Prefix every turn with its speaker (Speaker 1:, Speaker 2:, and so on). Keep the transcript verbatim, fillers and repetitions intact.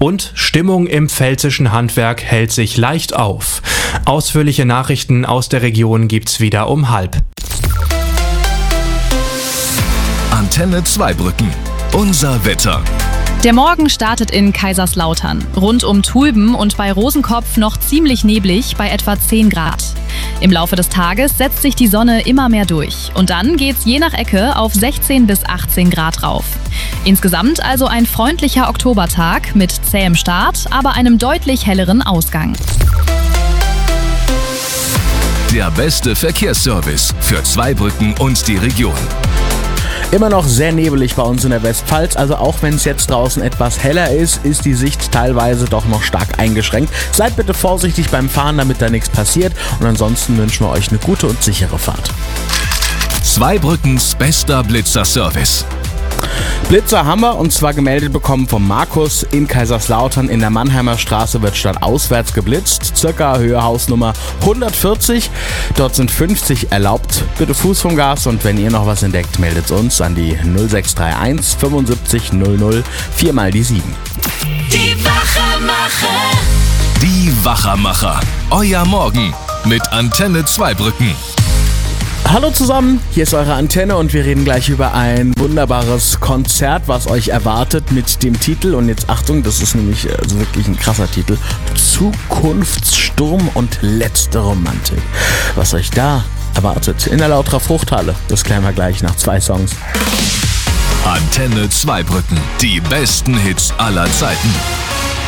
Speaker 1: Und Stimmung im pfälzischen Handwerk hält sich leicht auf. Ausführliche Nachrichten aus der Region gibt's wieder um halb.
Speaker 2: Antenne Zweibrücken. Unser Wetter.
Speaker 3: Der Morgen startet in Kaiserslautern. Rund um Tulben und bei Rosenkopf noch ziemlich neblig bei etwa zehn Grad. Im Laufe des Tages setzt sich die Sonne immer mehr durch. Und dann geht's je nach Ecke auf sechzehn bis achtzehn Grad rauf. Insgesamt also ein freundlicher Oktobertag mit zähem Start, aber einem deutlich helleren Ausgang.
Speaker 2: Der beste Verkehrsservice für Zweibrücken und die Region.
Speaker 4: Immer noch sehr nebelig bei uns in der Westpfalz, also auch wenn es jetzt draußen etwas heller ist, ist die Sicht teilweise doch noch stark eingeschränkt. Seid bitte vorsichtig beim Fahren, damit da nichts passiert, und ansonsten wünschen wir euch eine gute und sichere Fahrt.
Speaker 2: Zweibrückens bester Blitzer-Service.
Speaker 4: Blitzer haben wir, und zwar gemeldet bekommen vom Markus in Kaiserslautern. In der Mannheimer Straße wird stadtauswärts geblitzt, circa Höhe Hausnummer hundertvierzig. Dort sind fünfzig erlaubt. Bitte Fuß vom Gas, und wenn ihr noch was entdeckt, meldet uns an die null sechs drei eins fünfundsiebzig null null vier mal die sieben.
Speaker 5: Die Wachermacher.
Speaker 2: Die Wachermacher. Euer Morgen mit Antenne Zweibrücken.
Speaker 4: Hallo zusammen, hier ist eure Antenne und wir reden gleich über ein wunderbares Konzert, was euch erwartet mit dem Titel, und jetzt Achtung, das ist nämlich also wirklich ein krasser Titel, Zukunftssturm und letzte Romantik. Was euch da erwartet in der Lauterer Fruchthalle, das klären wir gleich nach zwei Songs.
Speaker 2: Antenne Zweibrücken, die besten Hits aller Zeiten.